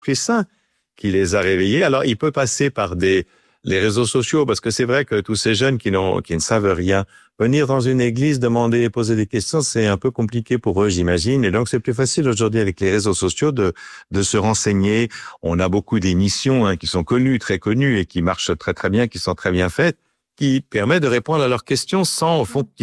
l'Esprit Saint qui les a réveillés. Alors, il peut passer par les réseaux sociaux, parce que c'est vrai que tous ces jeunes qui ne savent rien, venir dans une église, demander, poser des questions, c'est un peu compliqué pour eux, j'imagine. Et donc, c'est plus facile aujourd'hui avec les réseaux sociaux de se renseigner. On a beaucoup d'émissions qui sont connues, très connues, et qui marchent très, très bien, qui sont très bien faites, qui permettent de répondre à leurs questions sans, au fond,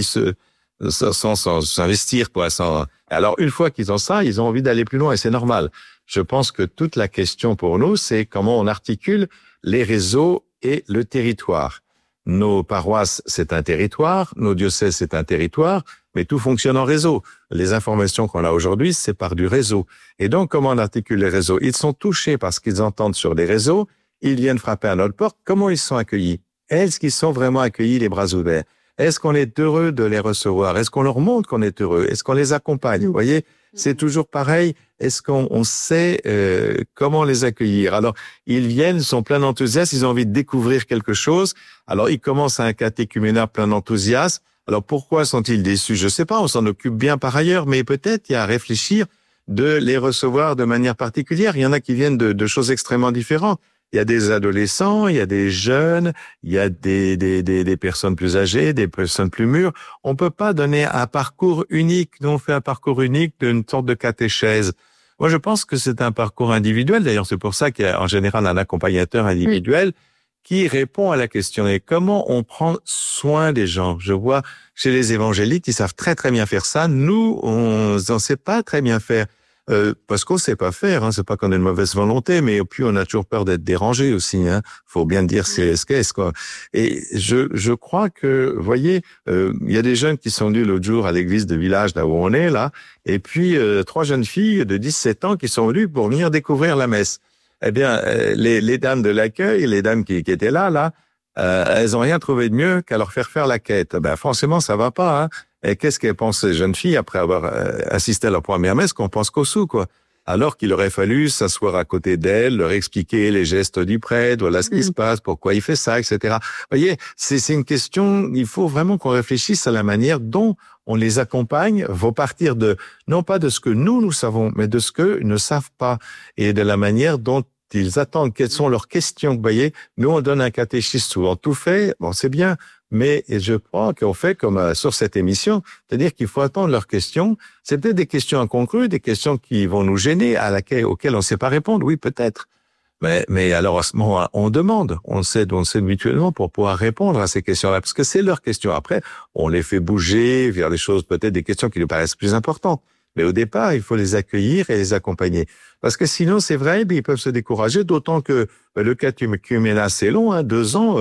sans s'investir, quoi. Alors, une fois qu'ils ont ça, ils ont envie d'aller plus loin, et c'est normal. Je pense que toute la question pour nous, c'est comment on articule les réseaux et le territoire. Nos paroisses, c'est un territoire, nos diocèses, c'est un territoire, mais tout fonctionne en réseau. Les informations qu'on a aujourd'hui, c'est par du réseau. Et donc, comment on articule les réseaux? Ils sont touchés par ce qu'ils entendent sur les réseaux, ils viennent frapper à notre porte. Comment ils sont accueillis? Est-ce qu'ils sont vraiment accueillis les bras ouverts? Est-ce qu'on est heureux de les recevoir? Est-ce qu'on leur montre qu'on est heureux? Est-ce qu'on les accompagne? Vous voyez, c'est toujours pareil. Est-ce qu'on sait comment les accueillir? Alors, ils viennent, ils sont pleins d'enthousiasme, ils ont envie de découvrir quelque chose. Alors, ils commencent à un catéchuménat plein d'enthousiasme. Alors, pourquoi sont-ils déçus? Je sais pas, on s'en occupe bien par ailleurs, mais peut-être il y a à réfléchir de les recevoir de manière particulière. Il y en a qui viennent de choses extrêmement différentes. Il y a des adolescents, il y a des jeunes, il y a des personnes plus âgées, des personnes plus mûres. On peut pas donner un parcours unique. Nous, on fait un parcours unique d'une sorte de catéchèse. Moi, je pense que c'est un parcours individuel. D'ailleurs, c'est pour ça qu'il y a en général un accompagnateur individuel qui répond à la question. Et comment on prend soin des gens? Je vois chez les évangéliques, ils savent très très bien faire ça. Nous, on ne sait pas très bien faire. Parce qu'on sait pas faire, c'est pas qu'on a une mauvaise volonté, mais puis on a toujours peur d'être dérangé aussi, Faut bien dire c'est ce qu'est, quoi. Et je crois que, vous voyez, il y a des jeunes qui sont venus l'autre jour à l'église de village, là où on est, là, et puis 3 jeunes filles de 17 ans qui sont venues pour venir découvrir la messe. Eh bien, les dames de l'accueil, les dames qui étaient là, elles ont rien trouvé de mieux qu'à leur faire la quête. Ben, forcément, ça va pas, Et qu'est-ce qu'elles pensent, ces jeunes filles, après avoir assisté à leur première messe, qu'on pense qu'au sou, quoi. Alors qu'il aurait fallu s'asseoir à côté d'elles, leur expliquer les gestes du prêtre, voilà ce qui se passe, pourquoi il fait ça, etc. Vous voyez, c'est une question, il faut vraiment qu'on réfléchisse à la manière dont on les accompagne, faut partir non pas de ce que nous savons, mais de ce qu'eux ne savent pas, et de la manière dont ils attendent, quelles sont leurs questions. Vous voyez, nous, on donne un catéchisme souvent tout fait, bon, c'est bien, mais je crois qu'on fait comme sur cette émission, c'est-à-dire qu'il faut attendre leurs questions. C'est peut-être des questions incongrues, des questions qui vont nous gêner, auxquelles on ne sait pas répondre, oui, peut-être. Mais alors, à ce moment, on demande, on s'aide mutuellement pour pouvoir répondre à ces questions-là, parce que c'est leurs questions. Après, on les fait bouger vers des choses, peut-être des questions qui nous paraissent plus importantes. Mais au départ, il faut les accueillir et les accompagner. Parce que sinon, c'est vrai, ils peuvent se décourager, d'autant que le catéchuménat, c'est long, 2 ans,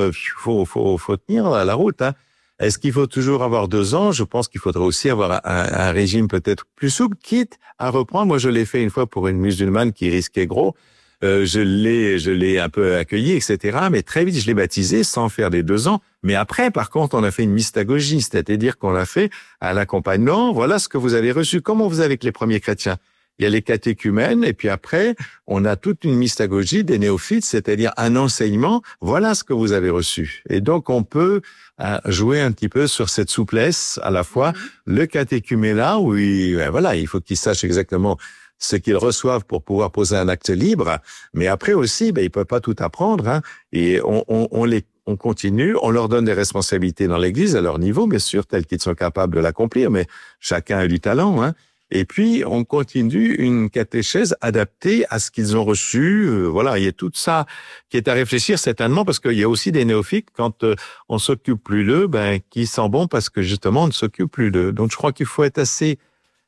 faut tenir la route. Est-ce qu'il faut toujours avoir 2 ans? Je pense qu'il faudrait aussi avoir un régime peut-être plus souple, quitte à reprendre. Moi, je l'ai fait une fois pour une musulmane qui risquait gros. Je l'ai un peu accueilli, etc. Mais très vite, je l'ai baptisé sans faire les 2 ans. Mais après, par contre, on a fait une mystagogie, c'est-à-dire qu'on l'a fait à l'accompagnement. Voilà ce que vous avez reçu. Comme on faisait avec les premiers chrétiens. Il y a les catéchumènes, et puis après, on a toute une mystagogie des néophytes, c'est-à-dire un enseignement. Voilà ce que vous avez reçu. Et donc, on peut jouer un petit peu sur cette souplesse, à la fois le catéchuménat, où il faut qu'ils sachent exactement ce qu'ils reçoivent pour pouvoir poser un acte libre, mais après aussi, ils peuvent pas tout apprendre, et on continue, on leur donne des responsabilités dans l'Église à leur niveau, bien sûr, telles qu'ils sont capables de l'accomplir, mais chacun a du talent, Et puis, on continue une catéchèse adaptée à ce qu'ils ont reçu. Il y a tout ça qui est à réfléchir certainement, parce qu'il y a aussi des néophytes, quand on s'occupe plus d'eux, qui sont bons parce que justement, on ne s'occupe plus d'eux. Donc, je crois qu'il faut être assez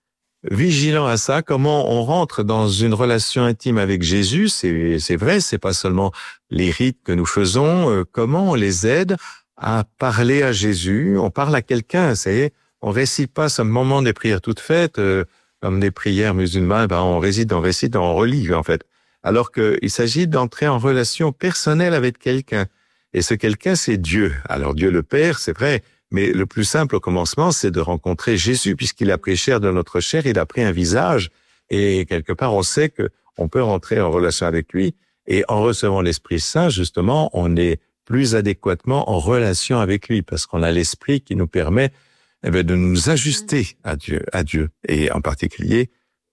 vigilant à ça, comment on rentre dans une relation intime avec Jésus. C'est vrai, c'est pas seulement les rites que nous faisons, comment on les aide à parler à Jésus. On parle à quelqu'un, on récite pas seulement des prières toutes faites, comme des prières musulmanes, on récite, on relit, en fait. Alors qu'il s'agit d'entrer en relation personnelle avec quelqu'un. Et ce quelqu'un, c'est Dieu. Alors Dieu le Père, c'est vrai, mais le plus simple au commencement, c'est de rencontrer Jésus, puisqu'il a pris chair de notre chair, il a pris un visage, et quelque part, on sait que on peut rentrer en relation avec lui, et en recevant l'Esprit Saint, justement, on est plus adéquatement en relation avec lui, parce qu'on a l'Esprit qui nous permet de nous ajuster à Dieu, et en particulier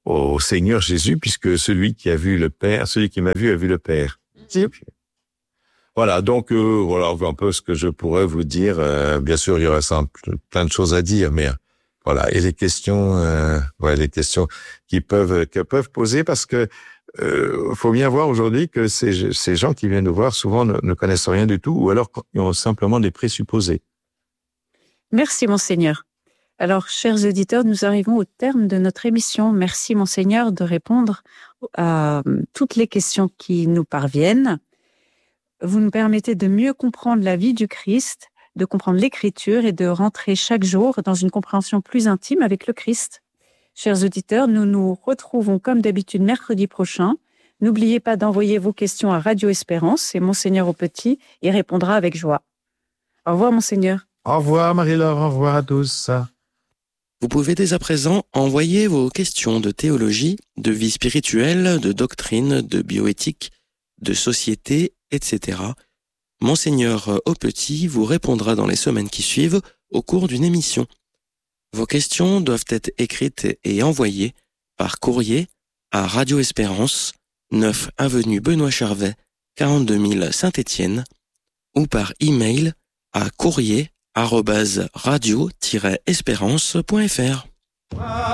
au Seigneur Jésus, puisque celui qui m'a vu a vu le Père. Voilà, donc voilà un peu ce que je pourrais vous dire. Bien sûr, il y aurait plein de choses à dire, mais voilà. Et les questions que peuvent poser, parce que faut bien voir aujourd'hui que ces gens qui viennent nous voir souvent ne connaissent rien du tout, ou alors ils ont simplement des présupposés. Merci, Monseigneur. Alors, chers auditeurs, nous arrivons au terme de notre émission. Merci, Monseigneur, de répondre à toutes les questions qui nous parviennent. Vous nous permettez de mieux comprendre la vie du Christ, de comprendre l'Écriture et de rentrer chaque jour dans une compréhension plus intime avec le Christ. Chers auditeurs, nous nous retrouvons comme d'habitude mercredi prochain. N'oubliez pas d'envoyer vos questions à Radio Espérance et Monseigneur Aupetit y répondra avec joie. Au revoir, Monseigneur. Au revoir, Marie-Laure. Au revoir à tous. Vous pouvez dès à présent envoyer vos questions de théologie, de vie spirituelle, de doctrine, de bioéthique, de société, etc. Monseigneur Aupetit vous répondra dans les semaines qui suivent au cours d'une émission. Vos questions doivent être écrites et envoyées par courrier à Radio Espérance, 9 avenue Benoît Charvet, 42 000 Saint-Étienne, ou par email à courrier@radio-espérance.fr.